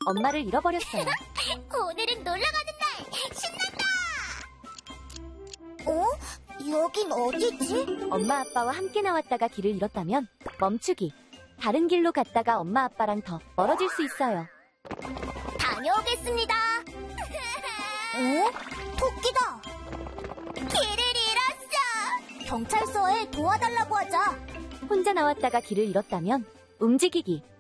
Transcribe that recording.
엄마를 잃어버렸어요. 오늘은 놀러가는 날! 신난다! 어? 여긴 어디지? 엄마 아빠와 함께 나왔다가 길을 잃었다면 멈추기. 다른 길로 갔다가 엄마 아빠랑 더 멀어질 수 있어요. 다녀오겠습니다. 어? 토끼다. 길을 잃었어. 경찰서에 도와달라고 하자. 혼자 나왔다가 길을 잃었다면 움직이기.